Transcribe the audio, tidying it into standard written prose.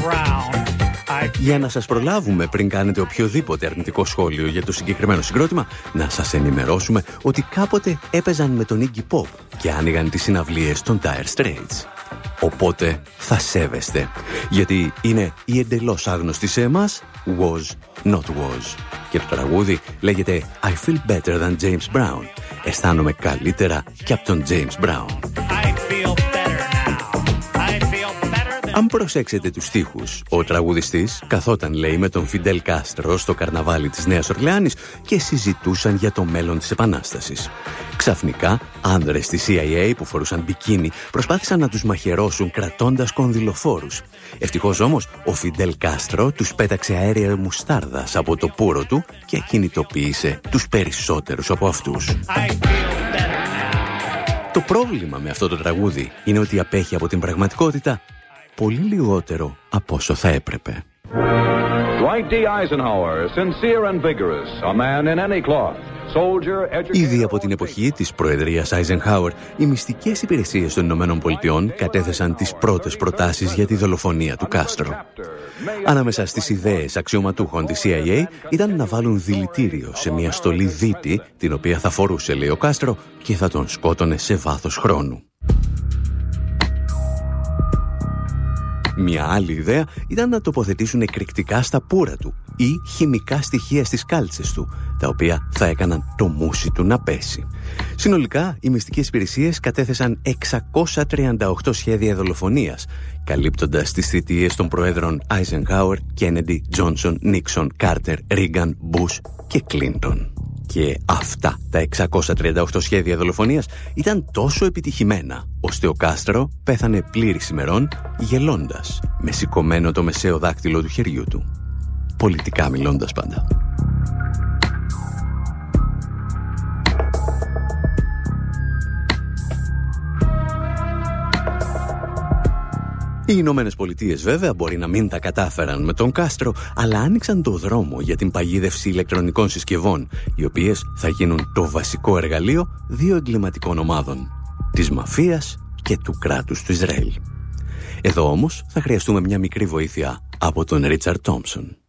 Για να σας προλάβουμε πριν κάνετε οποιοδήποτε αρνητικό σχόλιο για το συγκεκριμένο συγκρότημα, να σας ενημερώσουμε ότι κάποτε έπαιζαν με τον Iggy Pop και άνοιγαν τις συναυλίες των Dire Straits. Οπότε θα σέβεστε, γιατί είναι η εντελώς άγνωστη σε εμάς Was Not Was. Και το τραγούδι λέγεται I Feel Better Than James Brown. Αισθάνομαι καλύτερα και από τον James Brown. Αν προσέξετε τους στίχους, ο τραγουδιστής καθόταν, λέει, με τον Φιντέλ Κάστρο στο καρναβάλι της Νέας Ορλεάνης και συζητούσαν για το μέλλον της Επανάστασης. Ξαφνικά, άνδρες της CIA που φορούσαν μπικίνι προσπάθησαν να τους μαχαιρώσουν κρατώντας κονδυλοφόρους. Ευτυχώς όμως, ο Φιντέλ Κάστρο τους πέταξε αέρια μουστάρδας από το πούρο του και κινητοποίησε τους περισσότερους από αυτούς. Το πρόβλημα με αυτό το τραγούδι είναι ότι απέχει από την πραγματικότητα πολύ λιγότερο από όσο θα έπρεπε. Dwight D. Eisenhower, sincere and vigorous, a man in any cloth. Ήδη από την εποχή της προεδρίας Eisenhower, οι μυστικές υπηρεσίες των Ηνωμένων Πολιτειών κατέθεσαν τις πρώτες προτάσεις για τη δολοφονία του Κάστρο. Ανάμεσα στις ιδέες αξιωματούχων της CIA ήταν να βάλουν δηλητήριο σε μια στολή δίτη, την οποία θα φορούσε, λέει, ο Κάστρο, και θα τον σκότωνε σε βάθος χρόνου. Μια άλλη ιδέα ήταν να τοποθετήσουν εκρηκτικά στα πούρα του ή χημικά στοιχεία στις κάλτσες του, τα οποία θα έκαναν το μούσι του να πέσει. Συνολικά, οι μυστικές υπηρεσίες κατέθεσαν 638 σχέδια δολοφονίας, καλύπτοντας τις θητείες των προέδρων Eisenhower, Kennedy, Johnson, Nixon, Carter, Reagan, Bush και Clinton. Και αυτά τα 638 σχέδια δολοφονίας ήταν τόσο επιτυχημένα, ώστε ο Κάστρο πέθανε πλήρης ημερών, γελώντας, με σηκωμένο το μεσαίο δάκτυλο του χεριού του. Πολιτικά μιλώντας πάντα. Οι Ηνωμένες Πολιτείες βέβαια μπορεί να μην τα κατάφεραν με τον Κάστρο, αλλά άνοιξαν το δρόμο για την παγίδευση ηλεκτρονικών συσκευών, οι οποίες θα γίνουν το βασικό εργαλείο δύο εγκληματικών ομάδων, της μαφίας και του κράτους του Ισραήλ. Εδώ όμως θα χρειαστούμε μια μικρή βοήθεια από τον Ρίτσαρντ Τόμψον.